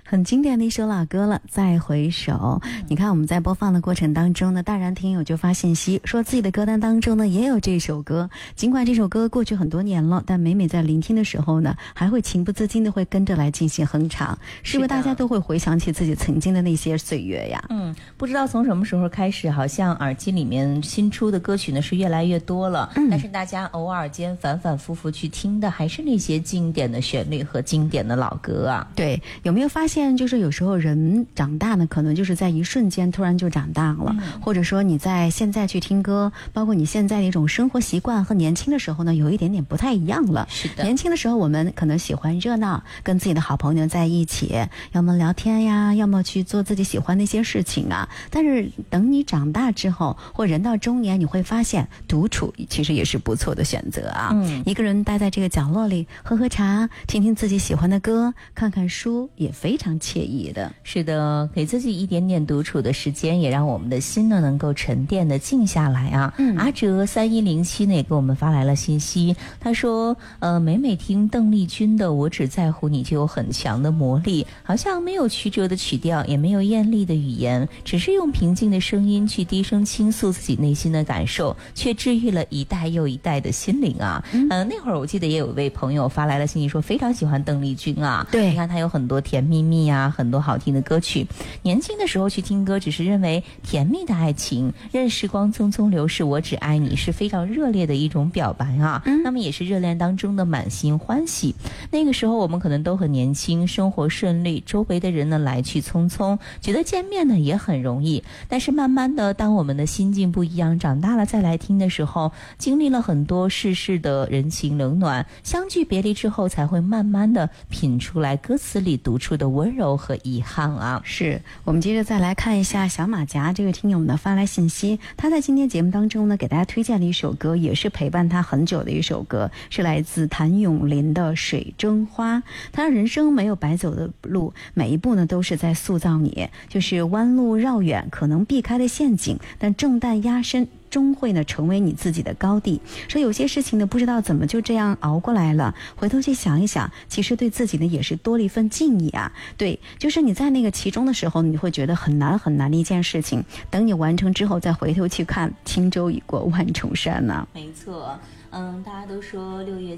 很经典的一首老歌了，再回首。你看我们在播放的过程当中呢，大然听友就发信息说自己的歌单当中呢也有这首歌，尽管这首歌过去很多年了，但每每在聆听的时候呢，还会情不自禁的会跟着来进行哼唱，是不是大家都会回想起自己曾经的那些岁月呀？ 不知道从什么时候开始，好像耳机里面新出的歌曲呢是越来越多了，但是大家偶尔间反反复复去听的还是那些经典的旋律和经典的老歌啊。 对，有没有发现就是有时候人长大呢，可能就是在一瞬间突然就长大了，或者说你在现在去听歌，包括你现在的一种生活习惯和年轻的时候呢有一点点不太一样了。 是的， 年轻的时候我们可能喜欢热闹，跟自己的好朋友在一起，要么聊天呀，要么去做自己喜欢的一些事情啊。但是等你长大之后，或人到中年，你会发现独处其实也是不错的选择啊。一个人待在这个角落里，喝喝茶，听听自己喜欢的歌，看看书，也非常惬意的。 是的，给自己一点点独处的时间，也让我们的心呢能够沉淀的静下来啊。阿哲3107呢也给我们发来了信息，他说每每听邓丽君的《我只在乎你》就有很强的魔力，好像没有曲折的曲调，也没有艳丽的语言，只是用平静的声音去低声倾诉自己内心的感受，却治愈了一代又一代的心灵啊。那会儿我记得也有一位朋友发来了信息说非常喜欢邓丽君啊。 对， 你看他有很多甜蜜蜜啊，很多好听的歌曲。年轻的时候去听歌，只是认为甜蜜的爱情，任时光匆匆流逝，我只爱你，是非常热烈的一种表白啊。那么也是热恋当中的满心欢喜。那个时候我们可能都很年轻，生活顺利，周围的人呢来去匆匆，觉得见面呢也很容易。但是慢慢的，当我们的心境不一样，长大了再来听的时候，经历了很多世事的人情冷暖，相聚别离之后，才会慢慢的品出来歌词里读出的温柔和遗憾啊。 是，我们接着再来看一下小马甲这位听友呢发来信息，他在今天节目当中呢给大家推荐了一首歌，也是陪伴他很久的一首歌，是来自谭咏麟的《水中花》。他人生没有白走的路，每一步呢都是在塑造你，就是弯路绕远可能避开的陷阱，但重担压身终会呢成为你自己的高地。说有些事情呢不知道怎么就这样熬过来了，回头去想一想，其实对自己呢也是多了一份敬意啊。对，就是你在那个其中的时候，你会觉得很难很难的一件事情，等你完成之后再回头去看，轻舟已过万重山呢。 没错，大家都说6月